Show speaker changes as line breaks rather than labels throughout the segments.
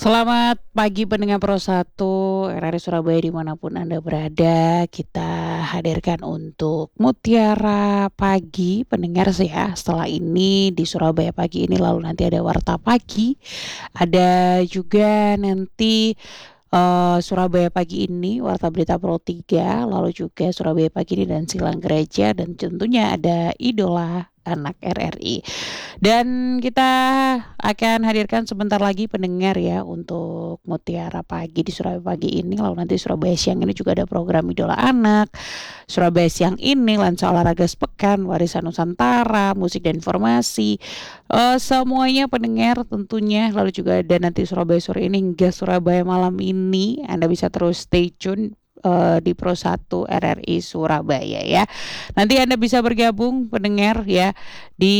Selamat pagi pendengar Pro 1 RRI Surabaya dimanapun Anda berada. Kita hadirkan untuk Mutiara Pagi pendengar sih ya. Setelah ini di Surabaya pagi ini lalu nanti ada Warta Pagi. Ada juga nanti Surabaya pagi ini Warta Berita Pro 3, lalu juga Surabaya pagi ini dan Silang Gereja dan tentunya ada Idola Anak RRI. Dan kita akan hadirkan sebentar lagi pendengar ya untuk Mutiara Pagi di Surabaya pagi ini. Lalu nanti Surabaya siang ini juga ada program Idola Anak. Surabaya siang ini Lensa Olahraga Sepekan, Warisan Nusantara, Musik dan Informasi. Semuanya pendengar tentunya. Lalu juga ada nanti Surabaya sore ini hingga Surabaya malam ini. Anda bisa terus stay tune di Pro 1 RRI Surabaya ya. Nanti Anda bisa bergabung pendengar ya di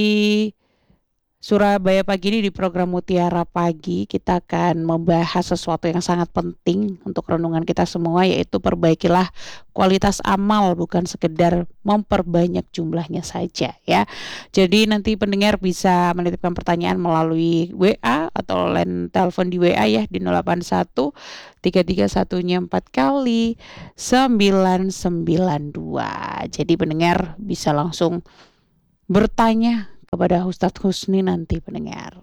Surabaya pagi ini di program Mutiara Pagi. Kita akan membahas sesuatu yang sangat penting untuk renungan kita semua, yaitu perbaikilah kualitas amal, bukan sekedar memperbanyak jumlahnya saja ya. Jadi nanti pendengar bisa menitipkan pertanyaan melalui WA atau line telepon di WA ya di 081 331-nya 4 kali 992. Jadi pendengar bisa langsung bertanya kepada Ustadz Husni nanti pendengar.